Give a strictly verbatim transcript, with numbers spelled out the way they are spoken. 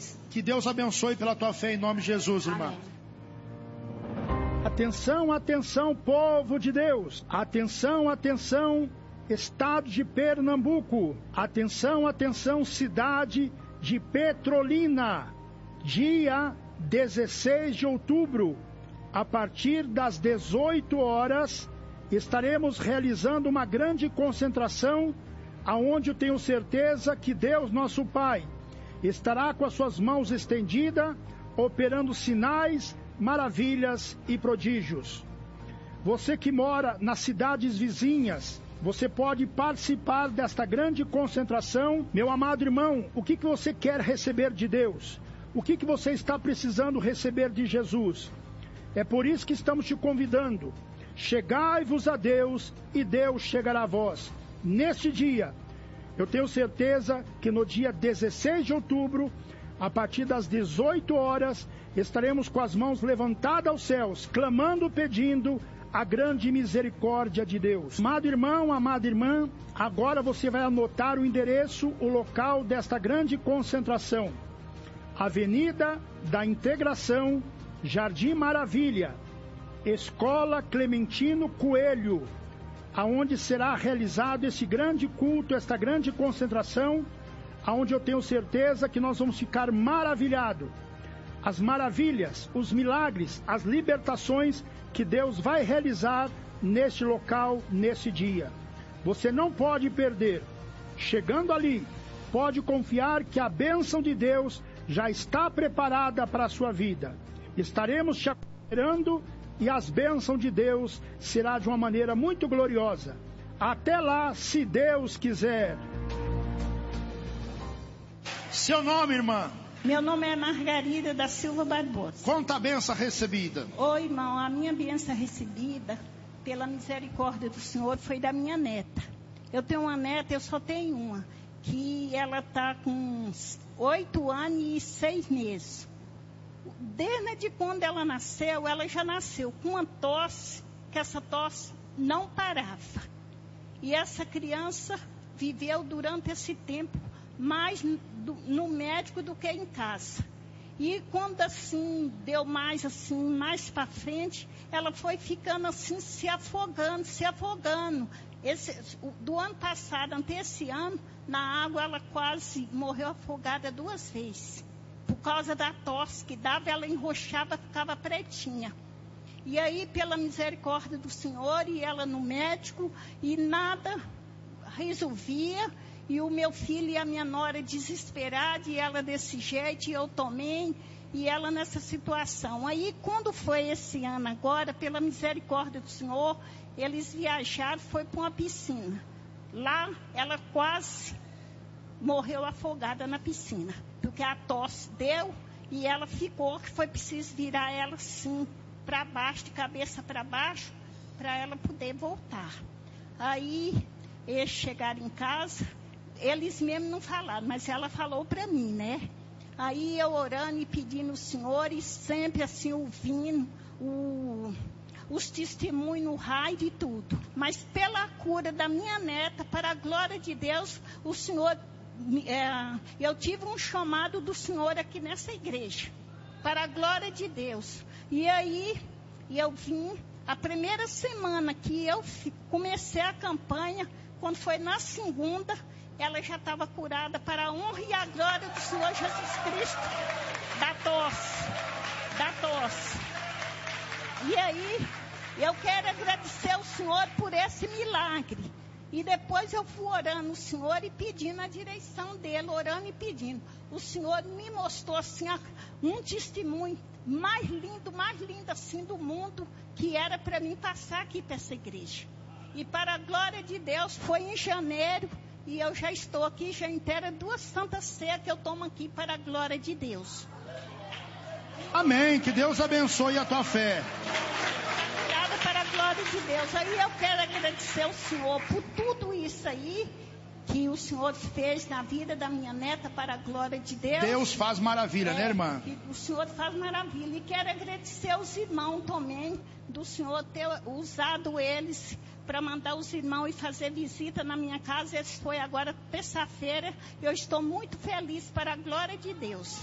Jesus. Que Deus abençoe pela tua fé em nome de Jesus, irmã. Amém. Atenção, atenção, povo de Deus. Atenção, atenção, estado de Pernambuco. Atenção, atenção, cidade de Petrolina. Dia dezesseis de outubro, a partir das dezoito horas, estaremos realizando uma grande concentração, aonde eu tenho certeza que Deus, nosso Pai, estará com as suas mãos estendidas, operando sinais, maravilhas e prodígios. Você que mora nas cidades vizinhas, você pode participar desta grande concentração. Meu amado irmão, o que, que você quer receber de Deus? O que, que você está precisando receber de Jesus? É por isso que estamos te convidando. Chegai-vos a Deus e Deus chegará a vós. Neste dia, eu tenho certeza que no dia dezesseis de outubro, a partir das dezoito horas, estaremos com as mãos levantadas aos céus, clamando, pedindo a grande misericórdia de Deus. Amado irmão, amada irmã, agora você vai anotar o endereço, o local desta grande concentração. Avenida da Integração, Jardim Maravilha, Escola Clementino Coelho, aonde será realizado esse grande culto, esta grande concentração, aonde eu tenho certeza que nós vamos ficar maravilhados. As maravilhas, os milagres, as libertações que Deus vai realizar neste local, nesse dia. Você não pode perder. Chegando ali, pode confiar que a bênção de Deus já está preparada para a sua vida. Estaremos te esperando e as bênçãos de Deus será de uma maneira muito gloriosa. Até lá, se Deus quiser. Seu nome, irmã? Meu nome é Margarida da Silva Barbosa. Conta a bênção recebida. Ô irmão, a minha bênção recebida, pela misericórdia do Senhor, foi da minha neta. Eu tenho uma neta, eu só tenho uma, que ela está com uns oito anos e seis meses. Desde quando ela nasceu, ela já nasceu com uma tosse, que essa tosse não parava. E essa criança viveu durante esse tempo mais do, no médico do que em casa. E quando assim, deu mais assim, mais para frente, ela foi ficando assim, se afogando, se afogando. Esse, do ano passado, até esse ano, na água ela quase morreu afogada duas vezes. Por causa da tosse que dava, ela enroxava, ficava pretinha. E aí, pela misericórdia do Senhor, e ela no médico, e nada resolvia. E o meu filho e a minha nora desesperados, e ela desse jeito, e eu também, e ela nessa situação. Aí, quando foi esse ano agora, pela misericórdia do Senhor, eles viajaram, foi para uma piscina. Lá, ela quase morreu afogada na piscina, porque a tosse deu e ela ficou, que foi preciso virar ela assim, para baixo, de cabeça para baixo, para ela poder voltar. Aí, eles chegaram em casa, eles mesmos não falaram, mas ela falou para mim, né? Aí eu orando e pedindo ao Senhor, e sempre assim ouvindo o, os testemunhos no rádio e tudo. Mas pela cura da minha neta, para a glória de Deus, o Senhor, é, eu tive um chamado do Senhor aqui nessa igreja, para a glória de Deus. E aí eu vim, a primeira semana que eu comecei a campanha, quando foi na segunda, ela já estava curada para a honra e a glória do Senhor Jesus Cristo, da tosse, da tosse. E aí, eu quero agradecer ao Senhor por esse milagre. E depois eu fui orando o Senhor e pedindo a direção dele, orando e pedindo. O Senhor me mostrou assim, um testemunho mais lindo, mais lindo assim do mundo, que era para mim passar aqui para essa igreja. E para a glória de Deus, foi em janeiro, e eu já estou aqui, já inteira duas santas ceias que eu tomo aqui para a glória de Deus. Amém, que Deus abençoe a tua fé. Obrigada para a glória de Deus. Aí eu quero agradecer ao Senhor por tudo isso aí, que o Senhor fez na vida da minha neta para a glória de Deus. Deus faz maravilha, é, né, irmã? O Senhor faz maravilha. E quero agradecer aos irmãos também, do Senhor ter usado eles para mandar os irmãos e fazer visita na minha casa. Esse foi agora terça-feira. Eu estou muito feliz para a glória de Deus.